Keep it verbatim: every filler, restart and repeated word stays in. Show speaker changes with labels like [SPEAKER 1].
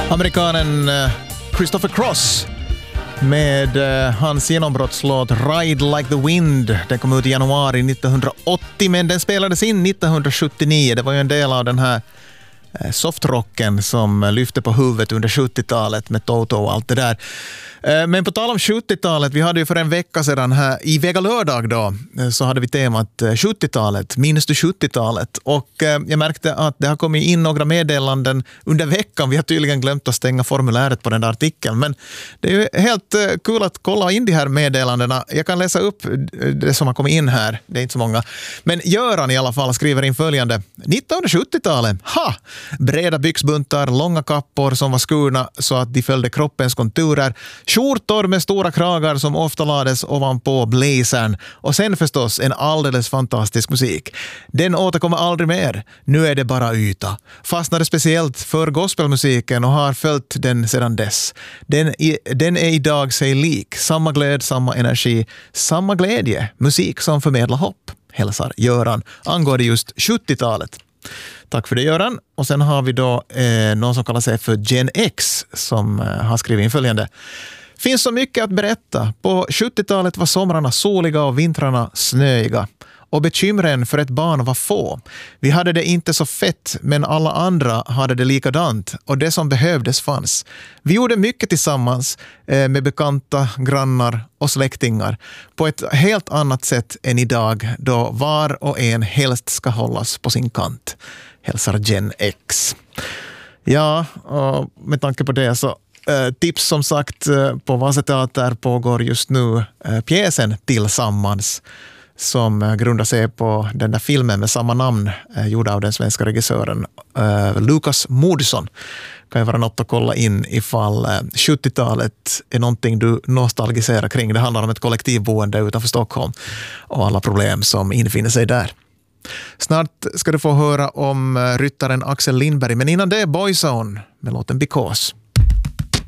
[SPEAKER 1] Amerikanen Christopher Cross med hans genombrottslåt Ride Like the Wind. Den kom ut i januari nittonhundraåttio, men den spelades in nittonhundrasjuttionio. Det var ju en del av den här softrocken som lyfte på huvudet under sjuttiotalet med Toto och allt det där. Men på tal om sjuttiotalet, vi hade ju för en vecka sedan här i Vega lördag då, så hade vi temat sjuttiotalet, minns du sjuttiotalet? Och jag märkte att det har kommit in några meddelanden under veckan. Vi har tydligen glömt att stänga formuläret på den där artikeln, men det är ju helt kul att kolla in de här meddelandena. Jag kan läsa upp det som har kommit in här, det är inte så många. Men Göran i alla fall skriver in följande: nittonhundrasjuttiotalet, ha! Breda byxbuntar, långa kappor som var skurna så att de följde kroppens konturer, skjortor med stora kragar som ofta lades ovanpå blazern, och sen förstås en alldeles fantastisk musik. Den återkommer aldrig mer. Nu är det bara yta. Fastnade speciellt för gospelmusiken och har följt den sedan dess. Den, den är idag sig lik. Samma glöd, samma energi, samma glädje. Musik som förmedlar hopp. Hälsar Göran angående just sjuttiotalet. Tack för det, Göran. Och sen har vi då eh, någon som kallar sig för Gen X som eh, har skrivit in följande: finns så mycket att berätta. På sjuttiotalet var somrarna soliga och vintrarna snöiga. Och bekymren för ett barn var få. Vi hade det inte så fett, men alla andra hade det likadant. Och det som behövdes fanns. Vi gjorde mycket tillsammans eh, med bekanta, grannar och släktingar. På ett helt annat sätt än idag, då var och en helst ska hållas på sin kant. Hälsar Gen X. Ja, och med tanke på det så eh, tips som sagt, eh, på Vasateater pågår just nu eh, pjäsen Tillsammans, som grundar sig på den där filmen med samma namn, eh, gjord av den svenska regissören eh, Lukas Moodysson. Kan ju vara något att kolla in ifall eh, sjuttiotalet är någonting du nostalgiserar kring. Det handlar om ett kollektivboende utanför Stockholm och alla problem som infinner sig där. Snart ska du få höra om ryttaren Axel Lindberg, men innan det är Boyzone med låten Because.